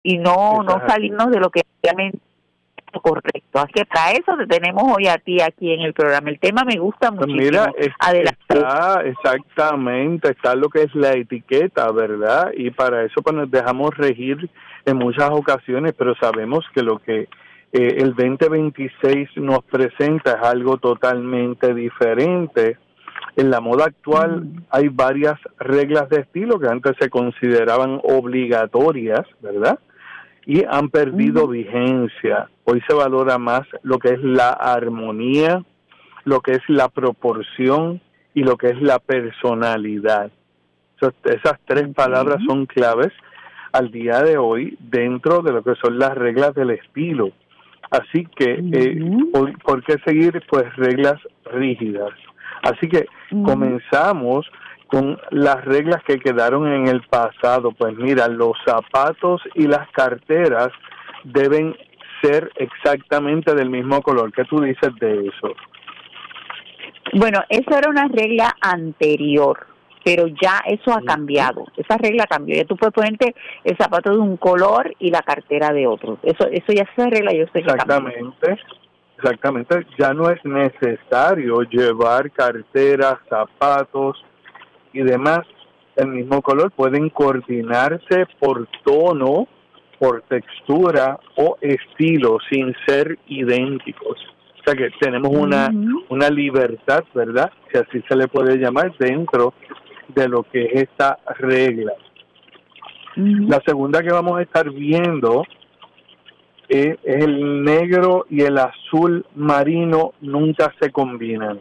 y no salirnos de lo que realmente es correcto. Así que para eso te tenemos hoy a ti aquí en el programa. El tema me gusta muchísimo. Mira, Adelante. está lo que es la etiqueta, ¿verdad? Y para eso pues nos dejamos regir en muchas ocasiones, pero sabemos que lo que el 2026 nos presenta es algo totalmente diferente. En la moda actual hay varias reglas de estilo que antes se consideraban obligatorias, ¿verdad? Y han perdido vigencia. Hoy se valora más lo que es la armonía, lo que es la proporción y lo que es la personalidad. Esas tres palabras son claves al día de hoy dentro de lo que son las reglas del estilo. Así que, ¿por qué seguir pues reglas rígidas? Así que comenzamos con las reglas que quedaron en el pasado. Pues mira, los zapatos y las carteras deben ser exactamente del mismo color. ¿Qué tú dices de eso? Bueno, eso era una regla anterior, pero ya eso ha cambiado. Esa regla cambió. Ya tú puedes ponerte el zapato de un color y la cartera de otro. Eso ya esa regla yo sé que cambió. Exactamente. Ya no es necesario llevar carteras, zapatos y demás del mismo color. Pueden coordinarse por tono, por textura o estilo sin ser idénticos. O sea que tenemos una libertad, ¿verdad? Si así se le puede llamar, dentro de lo que es esta regla. La segunda que vamos a estar viendo es el negro y el azul marino nunca se combinan.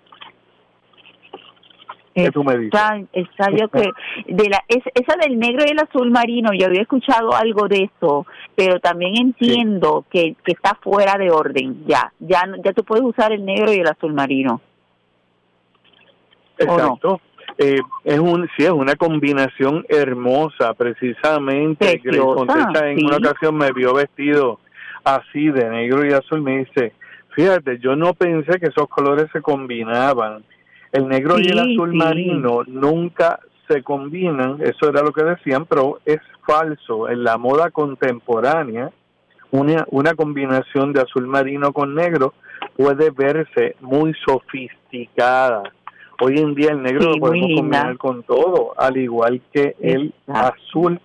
¿Qué tú me dices? Yo que esa del negro y el azul marino, yo había escuchado algo de eso, pero también entiendo que está fuera de orden. Ya tú puedes usar el negro y el azul marino. Exacto. Es una combinación hermosa, precisamente. Grace Contessa en una ocasión me vio vestido así de negro y azul. Me dice, fíjate, yo no pensé que esos colores se combinaban. El negro y el azul marino nunca se combinan, eso era lo que decían, pero es falso. En la moda contemporánea, una combinación de azul marino con negro puede verse muy sofisticada. Hoy en día el negro lo podemos combinar con todo, al igual que el azul.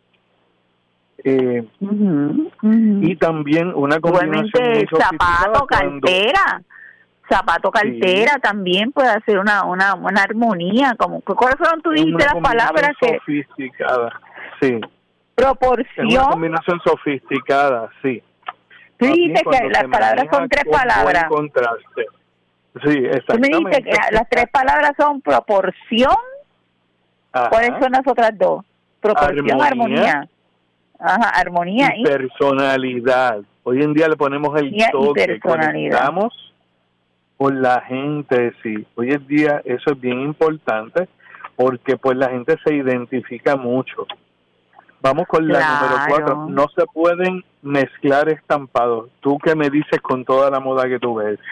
Y también una combinación muy sofisticada. Zapato, cartera también puede hacer una armonía. ¿Cuáles fueron, tú dijiste las palabras? Sofisticada, sí. Proporción. Es una combinación sofisticada, sí. Tú dijiste que las palabras son tres palabras. Contraste. Sí, exactamente. Tú me dijiste que las tres palabras son proporción. ¿Cuáles son las otras dos? Proporción, armonía. Armonía y personalidad. Hoy en día le ponemos el toque, conectamos con la gente, sí. Hoy en día eso es bien importante porque pues la gente se identifica mucho. Vamos con la número 4. No se pueden mezclar estampados. ¿Tú qué me dices con toda la moda que tú ves?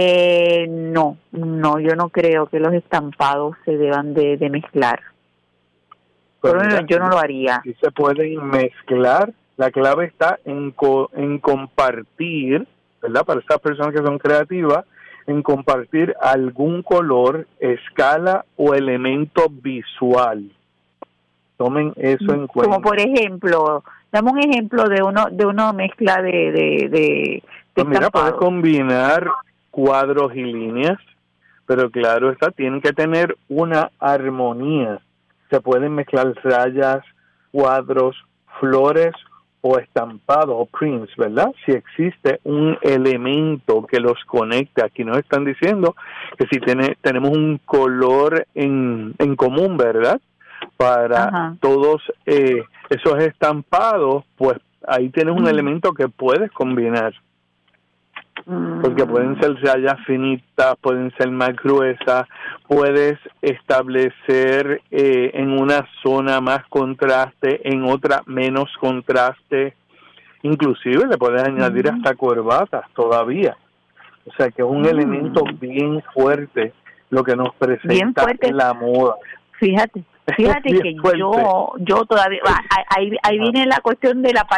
No, yo no creo que los estampados se deban de mezclar. Pues por lo menos yo no lo haría. Si se pueden mezclar, la clave está en compartir, ¿verdad? Para esas personas que son creativas, en compartir algún color, escala o elemento visual. Tomen eso en cuenta. Como por ejemplo, dame un ejemplo de una mezcla de pues mira, puedes combinar cuadros y líneas, pero claro está, tienen que tener una armonía. Se pueden mezclar rayas, cuadros, flores o estampados o prints, ¿verdad? Si existe un elemento que los conecte. Aquí nos están diciendo que si tenemos un color en común, ¿verdad? Para todos esos estampados, pues ahí tienes un elemento que puedes combinar. Porque pueden ser rayas finitas, pueden ser más gruesas, puedes establecer en una zona más contraste, en otra menos contraste, inclusive le puedes añadir hasta corbatas todavía. O sea que es un elemento bien fuerte lo que nos presenta la moda. Fíjate, Fíjate que yo todavía, ahí viene la cuestión de la